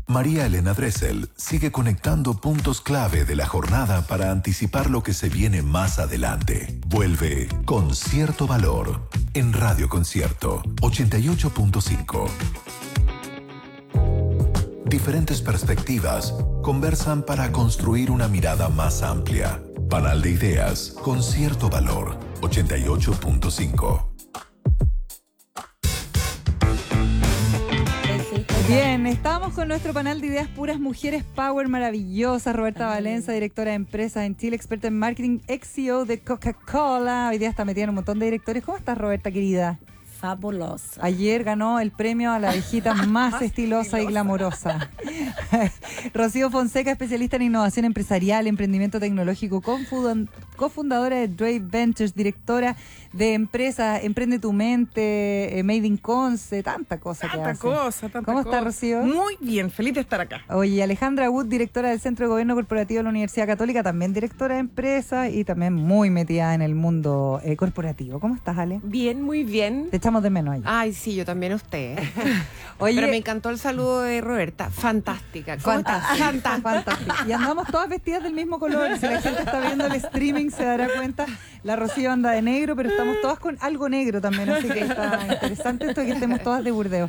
María Elena Dressel sigue conectando puntos clave de la jornada para anticipar lo que se viene más adelante. Vuelve con cierto valor en Radio Concierto 88.5. Diferentes perspectivas conversan para construir una mirada más amplia. Panal de ideas con cierto valor 88.5. Bien, estamos con nuestro panel de ideas puras mujeres power maravillosas. Roberta Valenza, directora de empresas en Chile, experta en marketing, ex-CEO de Coca-Cola. Hoy día está metida en un montón de directores. ¿Cómo estás, Roberta, querida? Fabulosa. Ayer ganó el premio a la viejita más estilosa y glamorosa. Rocío Fonseca, especialista en innovación empresarial, emprendimiento tecnológico, cofundadora de Drake Ventures, directora de empresas Emprende tu Mente, Made in Conce, tanta cosa que hace. ¿Cómo está, Rocío? Muy bien, feliz de estar acá. Oye, Alejandra Wood, directora del Centro de Gobierno Corporativo de la Universidad Católica, también directora de empresas y también muy metida en el mundo corporativo. ¿Cómo estás, Ale? Bien, muy bien. Te echamos de menos ahí. Ay, sí, yo también a usted. Oye, pero me encantó el saludo de Roberta. Fantástica. ¿Cómo estás? Fantástica. Y andamos todas vestidas del mismo color. Si la gente está viendo el streaming se dará cuenta. La Rocío anda de negro, pero estamos todas con algo negro también. Así que está interesante esto de que estemos todas de burdeo.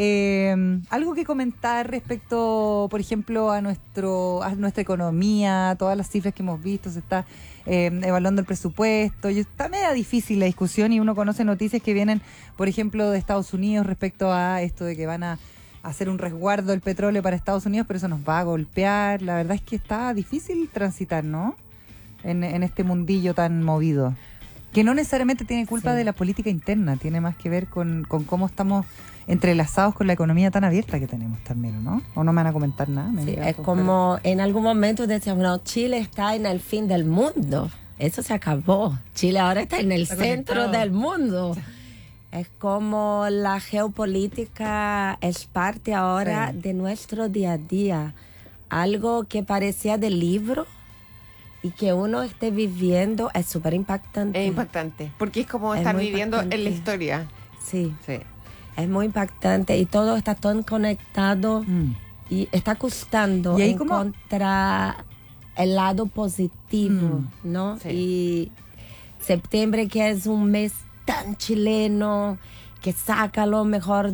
Algo que comentar respecto, por ejemplo, a nuestra economía, todas las cifras que hemos visto, se está evaluando el presupuesto. Y está media difícil la discusión y uno conoce noticias que vienen, por ejemplo, de Estados Unidos respecto a esto de que van a hacer un resguardo del petróleo para Estados Unidos, pero eso nos va a golpear. La verdad es que está difícil transitar, ¿no? En este mundillo tan movido. Que no necesariamente tiene culpa de la política interna, tiene más que ver con cómo estamos entrelazados con la economía tan abierta que tenemos también, ¿no? ¿O no me van a comentar nada? Sí, es como en algún momento decíamos, no, Chile está en el fin del mundo. Eso se acabó. Chile ahora está en el centro del mundo. Es como la geopolítica es parte ahora de nuestro día a día. Algo que parecía de libro y que uno esté viviendo es súper impactante. Es impactante, porque es como estar viviendo en la historia. Sí, es muy impactante y todo está tan conectado y está costando encontrar el lado positivo, ¿no? Sí. Y septiembre, que es un mes tan chileno, que saca lo mejor